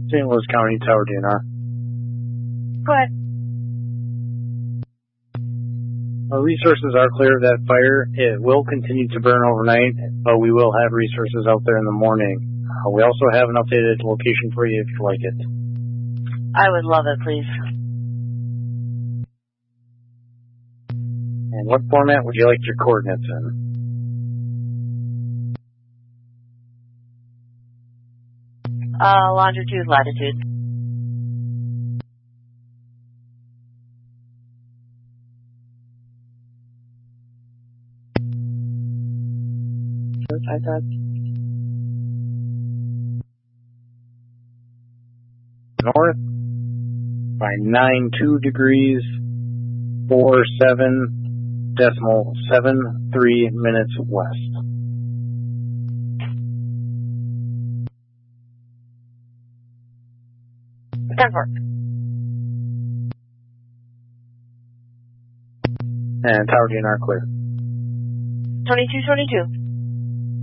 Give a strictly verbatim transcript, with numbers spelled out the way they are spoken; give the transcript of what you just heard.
Saint Louis County, Tower D N R. Go ahead. Our resources are clear of that fire. It will continue to burn overnight, but we will have resources out there in the morning. Uh, we also have an updated location for you if you like it. I would love it, please. And what format would you like your coordinates in? Uh, longitude, latitude. I thought. North by nine two degrees, four seven decimal seven three minutes west. Denver. And Tower D N R clear. twenty-two twenty-two.